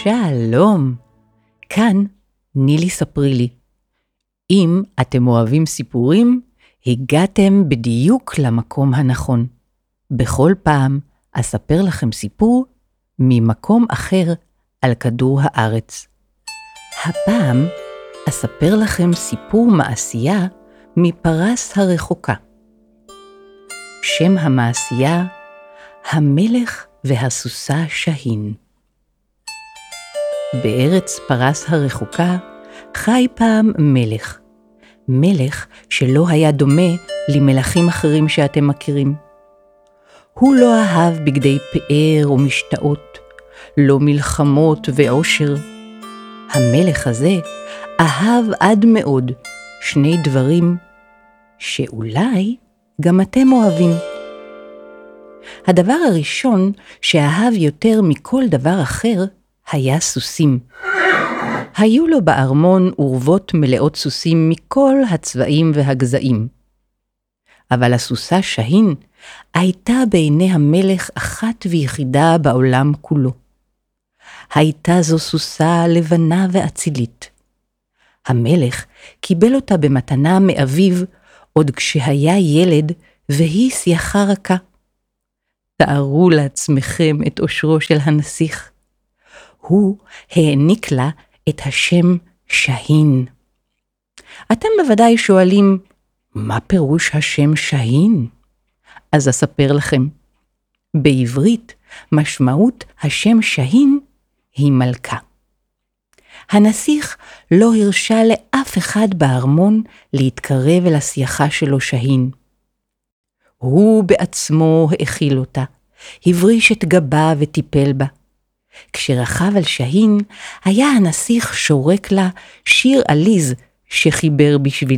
שלום, כאן נילי ספרי לי. אם אתם אוהבים סיפורים, הגעתם בדיוק למקום הנכון. בכל פעם אספר לכם סיפור ממקום אחר על כדור הארץ. הפעם אספר לכם סיפור מעשייה מפרס הרחוקה. שם המעשייה, המלך והסוסה שהין. בארץ פרס הרחוקה חי פעם מלך שלא היה דומה למלכים אחרים שאתם מכירים. הוא לא אהב בגדי פאר ומשתאות, לא מלחמות ועושר. המלך הזה אהב עד מאוד שני דברים שאולי גם אתם אוהבים. הדבר הראשון שאהב יותר מכל דבר אחר היה סוסים. היו לו בארמון אורבות מלאות סוסים מכל הצבעים והגזעים. אבל הסוסה שהין הייתה בעיני המלך אחת ויחידה בעולם כולו. הייתה זו סוסה לבנה ואצילית. המלך קיבל אותה במתנה מאביו עוד כשהיה ילד והיא שיחה רכה. תארו לעצמכם את אושרו של הנסיך. הוא העניק לה את השם שהין. אתם בוודאי שואלים, מה פירוש השם שהין? אז אספר לכם. בעברית, משמעות השם שהין היא מלכה. הנסיך לא הרשה לאף אחד בארמון להתקרב אל השיחה שלו שהין. הוא בעצמו האכיל אותה, הבריש את גבה וטיפל בה. כשרכב על שהין, היה הנסיך שורק לה שיר עליז שחיבר בשבילה.